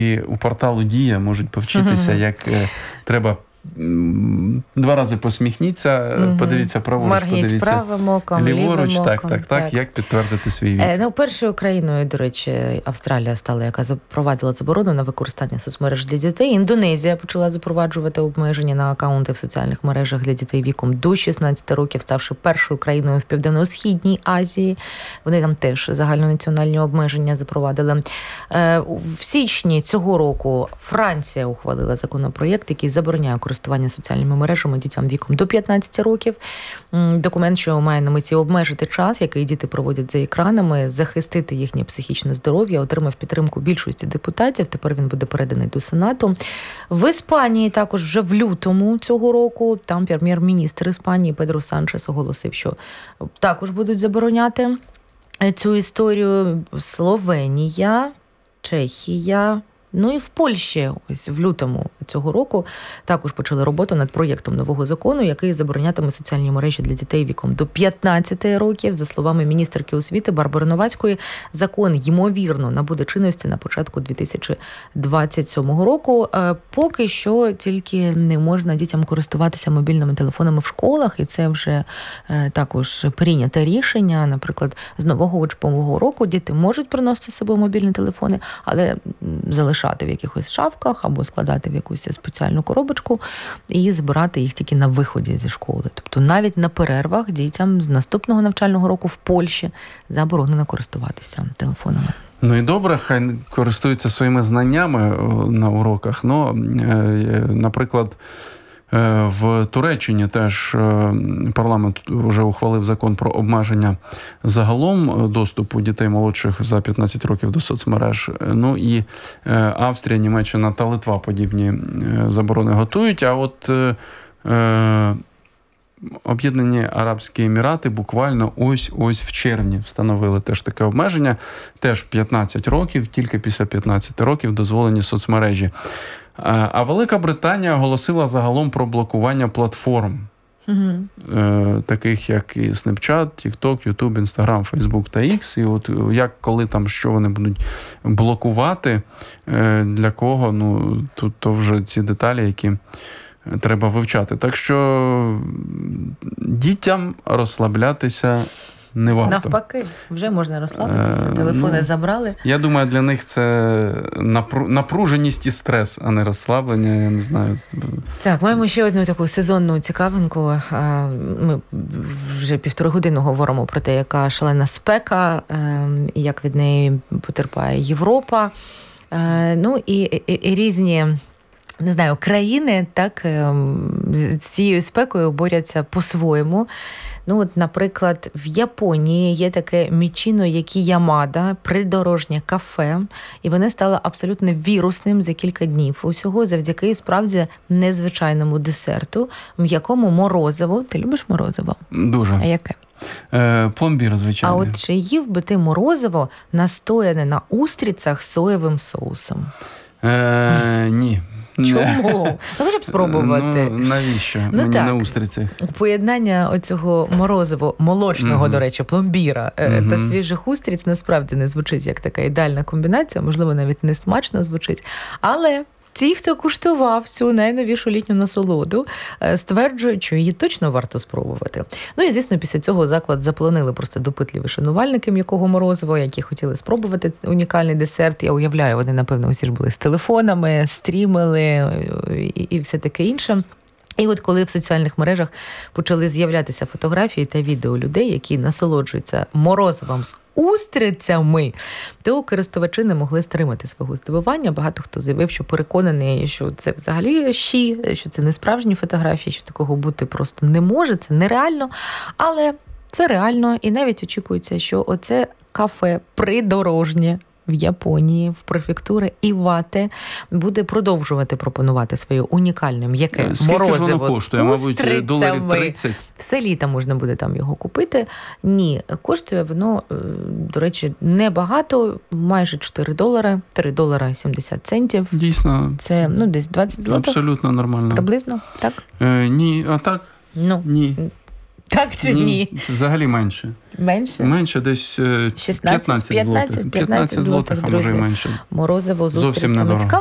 І у порталу «Дія» можуть повчитися, як треба 2 рази посміхніться, подивіться праворуч, подивіться правим оком, ліворуч, лівим оком. так, як підтвердити свій вік. Першою країною, до речі, Австралія стала, яка запровадила заборону на використання соцмереж для дітей. Індонезія почала запроваджувати обмеження на акаунти в соціальних мережах для дітей віком до 16 років, ставши першою країною в Південно-Східній Азії. Вони там теж загальнонаціональні обмеження запровадили. В січні цього року Франція ухвалила законопроєкт, який забороняє користування соціальними мережами дітям віком до 15 років. Документ, що має на меті обмежити час, який діти проводять за екранами, захистити їхнє психічне здоров'я, отримав підтримку більшості депутатів. Тепер він буде переданий до Сенату. В Іспанії також вже в лютому цього року там прем'єр-міністр Іспанії Педро Санчес оголосив, що також будуть забороняти цю історію. Словенія, Чехія, і в Польщі ось в лютому цього року також почали роботу над проєктом нового закону, який заборонятиме соціальні мережі для дітей віком до 15 років. За словами міністерки освіти Барбари Новацької, закон, ймовірно, набуде чинності на початку 2027 року. Поки що тільки не можна дітям користуватися мобільними телефонами в школах, і це вже також прийняте рішення. Наприклад, з нового учбового року діти можуть приносити з собою мобільні телефони, але залишати в якихось шафках або складати в якусь спеціальну коробочку і збирати їх тільки на виході зі школи. Тобто навіть на перервах дітям з наступного навчального року в Польщі заборонено користуватися телефонами. І добре, хай користуються своїми знаннями на уроках. Наприклад, в Туреччині теж парламент вже ухвалив закон про обмеження загалом доступу дітей молодших за 15 років до соцмереж. І Австрія, Німеччина та Литва подібні заборони готують. А от Об'єднані Арабські Емірати буквально ось в червні встановили теж таке обмеження. Теж 15 років, тільки після 15 років дозволені соцмережі. А Велика Британія оголосила загалом про блокування платформ, таких як і Snapchat, TikTok, YouTube, Instagram, Facebook та X. І от коли там, що вони будуть блокувати, для кого, то вже ці деталі, які треба вивчати. Так що дітям розслаблятися не варто. Навпаки, вже можна розслабитися, телефони забрали. Я думаю, для них це напруженість і стрес, а не розслаблення, я не знаю. Так, маємо ще одну таку сезонну цікавинку. Ми вже 1,5 години говоримо про те, яка шалена спека, і як від неї потерпає Європа. І різні, не знаю, країни так з цією спекою борються по-своєму. Наприклад, в Японії є таке Мічіно Якіямада, придорожнє кафе, і воно стало абсолютно вірусним за кілька днів. Усього завдяки, справді, незвичайному десерту, м'якому морозиву. Ти любиш морозиво? Дуже. А яке? Пломбір, звичайно. А от чи їв би ти морозиво, настояне на устрицях з соєвим соусом? Ні. Чому? Хоча б спробувати. Навіщо? Мені на устрицях. Поєднання оцього морозиво, молочного, до речі, пломбіра та свіжих устриць насправді не звучить як така ідеальна комбінація, можливо, навіть не смачно звучить, але ті, хто куштував цю найновішу літню насолоду, стверджують, що її точно варто спробувати. І, звісно, після цього заклад заполонили просто допитливі шанувальники м'якого морозива, які хотіли спробувати унікальний десерт. Я уявляю, вони, напевно, усі ж були з телефонами, стрімили і все таке інше. І от коли в соціальних мережах почали з'являтися фотографії та відео людей, які насолоджуються морозивом з устрицями, то користувачі не могли стримати свого здивування. Багато хто заявив, що переконаний, що це взагалі що це не справжні фотографії, що такого бути просто не може, це нереально. Але це реально, і навіть очікується, що оце кафе придорожнє в Японії, в префектури Івате буде продовжувати пропонувати своє унікальне м'яке морозиво. Скільки ж воно коштує? Мабуть, $30. Все літо можна буде там його купити. Ні, коштує воно, до речі, небагато, майже $4, $3.70. Дійсно. Це, десь 20 злотих. Абсолютно нормально. Приблизно, так? Ні, а так? Ні. Так чи ні? Це взагалі менше. Менше? Менше десь 15 злотих. 15 злотих, а може і менше. Морозиво, зовсім зустрічами. недорого.